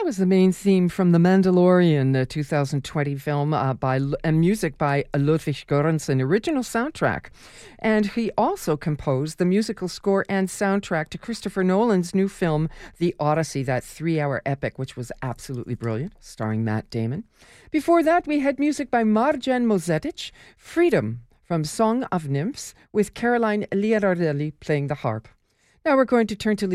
That was the main theme from The Mandalorian 2020 film and music by Ludwig Göransson, original soundtrack. And he also composed the musical score and soundtrack to Christopher Nolan's new film, The Odyssey, that 3-hour epic, which was absolutely brilliant, starring Matt Damon. Before that, we had music by Marjan Mozetic, Freedom from Song of Nymphs, with Caroline Liarardelli playing the harp. Now we're going to turn to